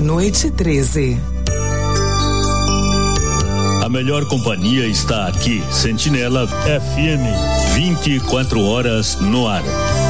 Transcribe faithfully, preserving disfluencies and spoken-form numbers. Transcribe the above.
Meia-noite e treze. A melhor companhia está aqui. Sentinela F M, vinte e quatro horas no ar.